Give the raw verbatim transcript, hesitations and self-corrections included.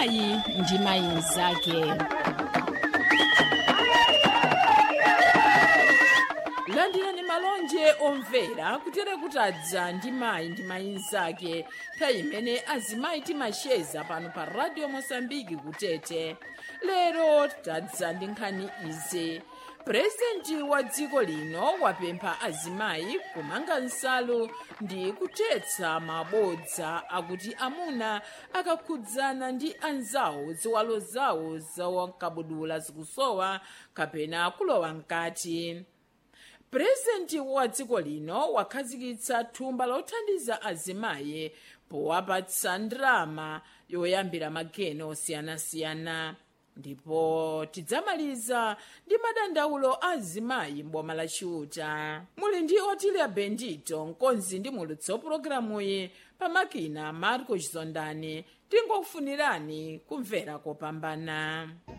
mayi ndi mayi mnzake. Landirani malonje omvera kutere kutadza ndi mayi ndi mayi mnzake nthawi imene azimayi timacheza pano pa Radio Mosambiki kutete. Lero tadza ndi nkhani izi. Presidenti wa dziko lino wapempha azimayi kumanga nsalu ndi kuthetsa mabodza akuti amuna akakhudzana ndi anzawo ziwalo zawo zawakabudula zikusowa kapena kulowa mkati. Presidenti wa dziko lino wakhazikitsa thumba lothandiza azimayi powapatsa ndalama yoyambira mageno osiyanasiyana. Ndipo tidzamaliza ndi madandaulo a azimayi m'boma la Chiuta. Muli ndi Otilia Bendito mkonzi ndi mulutso programuyi pamakina Marco Chizondani. Tingokufunirani kumvera kopambana.